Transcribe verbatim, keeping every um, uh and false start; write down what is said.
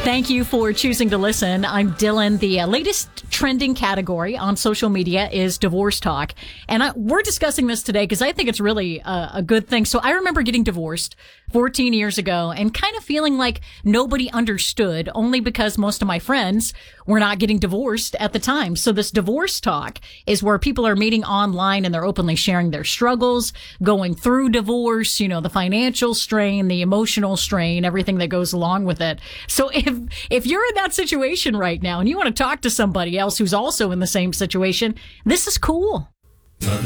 Thank you for choosing to listen. I'm Dylan. The uh, latest trending category on social media is divorce talk. And I, we're discussing this today because I think it's really a, a good thing. So I remember getting divorced fourteen years ago and kind of feeling like nobody understood, only because most of my friends were not getting divorced at the time. So this divorce talk is where people are meeting online and they're openly sharing their struggles, going through divorce, you know, the financial strain, the emotional strain, everything that goes along with it. So if if you're in that situation right now and you want to talk to somebody else who's also in the same situation, this is cool. Mother